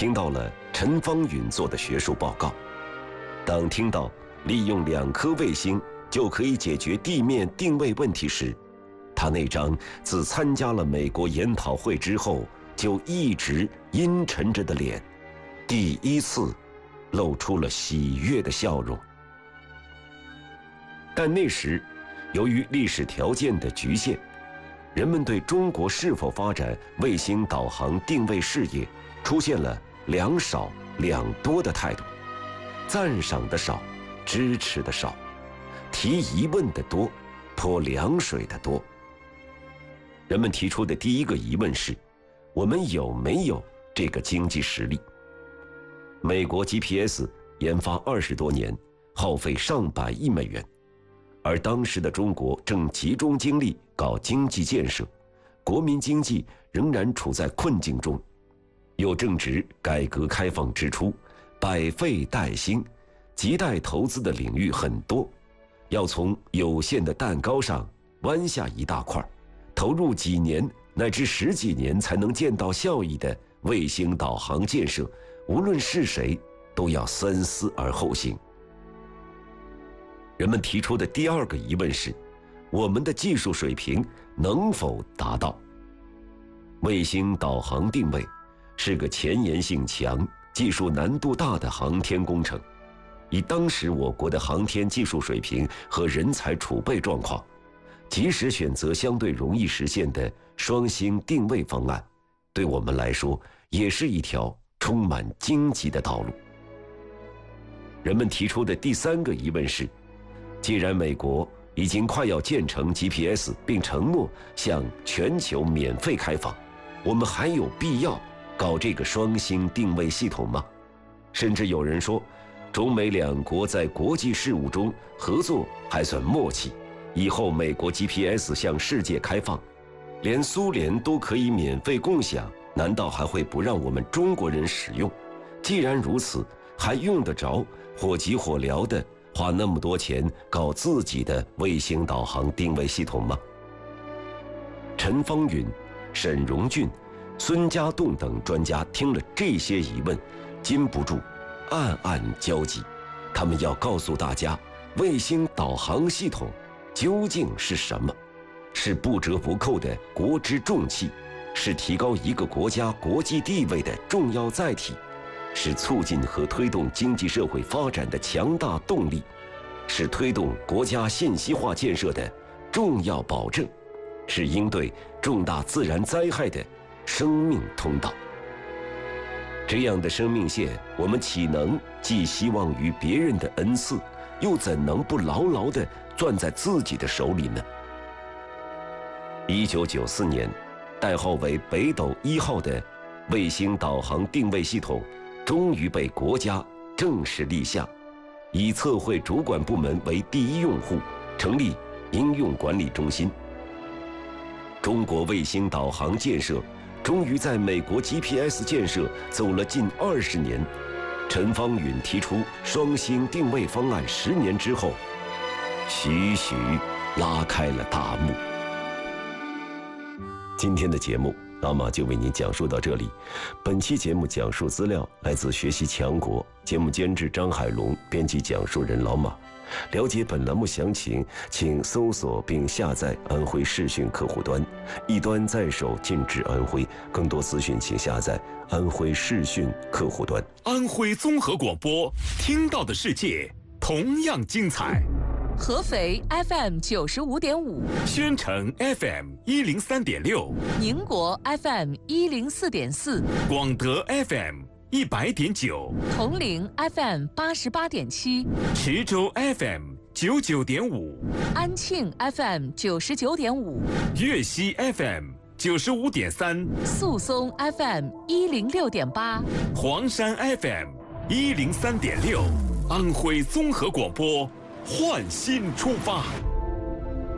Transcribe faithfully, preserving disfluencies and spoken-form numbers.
听到了陈方允做的学术报告。当听到利用两颗卫星就可以解决地面定位问题时，他那张自参加了美国研讨会之后就一直阴沉着的脸，第一次露出了喜悦的笑容。但那时，由于历史条件的局限，人们对中国是否发展卫星导航定位事业出现了两少两多的态度，赞赏的少，支持的少，提疑问的多，泼凉水的多。人们提出的第一个疑问是，我们有没有这个经济实力？美国 G P S 研发二十多年，耗费上百亿美元，而当时的中国正集中精力搞经济建设，国民经济仍然处在困境中，又正值改革开放之初，百废待兴，亟待投资的领域很多，要从有限的蛋糕上剜下一大块，投入几年乃至十几年才能见到效益的卫星导航建设，无论是谁都要三思而后行。人们提出的第二个疑问是，我们的技术水平能否达到？卫星导航定位是个前沿性强、技术难度大的航天工程。以当时我国的航天技术水平和人才储备状况，即使选择相对容易实现的双星定位方案，对我们来说也是一条充满荆棘的道路。人们提出的第三个疑问是，既然美国已经快要建成 G P S 并承诺向全球免费开放，我们还有必要搞这个双星定位系统吗？甚至有人说，中美两国在国际事务中合作还算默契，以后美国 G P S 向世界开放，连苏联都可以免费共享，难道还会不让我们中国人使用？既然如此，还用得着火急火燎的花那么多钱搞自己的卫星导航定位系统吗？陈方允、沈荣俊、孙家栋等专家听了这些疑问，禁不住暗暗焦急。他们要告诉大家，卫星导航系统究竟是什么？是不折不扣的国之重器，是提高一个国家国际地位的重要载体，是促进和推动经济社会发展的强大动力，是推动国家信息化建设的重要保证，是应对重大自然灾害的生命通道。这样的生命线，我们岂能寄希望于别人的恩赐，又怎能不牢牢地攥在自己的手里呢？一九九四年，代号为北斗一号的卫星导航定位系统终于被国家正式立项，以测绘主管部门为第一用户，成立应用管理中心。中国卫星导航建设终于在美国 G P S 建设走了近二十年。陈方允提出双星定位方案十年之后，徐徐拉开了大幕。今天的节目老马就为您讲述到这里。本期节目讲述资料来自学习强国，节目监制张海龙，编辑讲述人老马。了解本栏目详情，请搜索并下载安徽视讯客户端，一端在手，尽至安徽。更多资讯请下载安徽视讯客户端。 安徽综合广播，听到的世界同样精彩。 合肥 F M 九十五点五， 宣城 F M 一零三点六， 宁国 F M 一零四点四， 广德 F M 一百点九， 铜陵 F M 八十八点七， 池州 F M 九九点五， 安庆 F M 九十九点五， 粤西 F M 九十五点三， 宿松 F M 一零六点八， 黄山 F M 一零三点六，安徽综合广播，焕新出发。